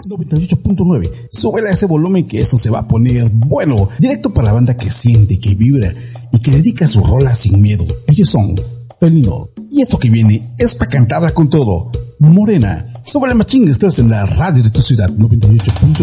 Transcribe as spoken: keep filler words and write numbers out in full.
noventa y ocho punto nueve. Súbele a ese volumen que esto se va a poner bueno. Directo para la banda que siente, que vibra y que dedica su rola sin miedo. Ellos son Felino. Y esto que viene es para cantarla con todo. Morena. Súbele machín, estás en la radio de tu ciudad. noventa y ocho punto nueve.